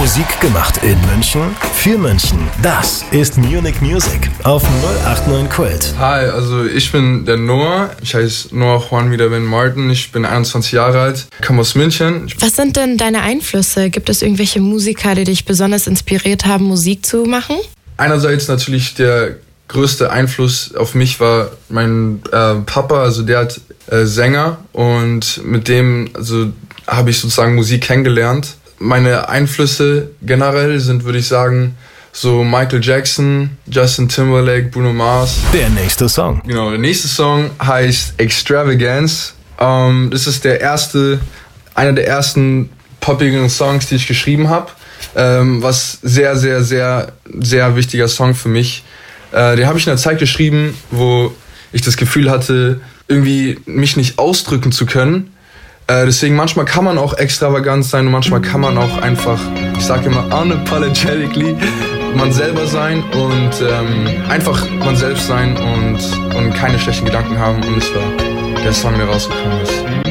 Musik gemacht in München, für München. Das ist Munich Music auf 089 Kult. Hi, also ich bin der Noah. Ich heiße Noah Juan wieder Ben Martin. Ich bin 21 Jahre alt, komme aus München. Was sind denn deine Einflüsse? Gibt es irgendwelche Musiker, die dich besonders inspiriert haben, Musik zu machen? Einerseits natürlich der größte Einfluss auf mich war mein Papa, also der hat Sänger und mit dem habe ich sozusagen Musik kennengelernt. Meine Einflüsse generell sind, würde ich sagen, so Michael Jackson, Justin Timberlake, Bruno Mars. Der nächste Song. Genau, der nächste Song heißt Extravagance. Das ist einer der ersten poppigen Songs, die ich geschrieben habe. Was sehr, sehr, sehr, sehr wichtiger Song für mich. Den habe ich in einer Zeit geschrieben, wo ich das Gefühl hatte, irgendwie mich nicht ausdrücken zu können. Deswegen manchmal kann man auch extravagant sein und manchmal kann man auch einfach, ich sage immer unapologetically, man selber sein und einfach man selbst sein und keine schlechten Gedanken haben. Und das war der Song, der rausgekommen ist.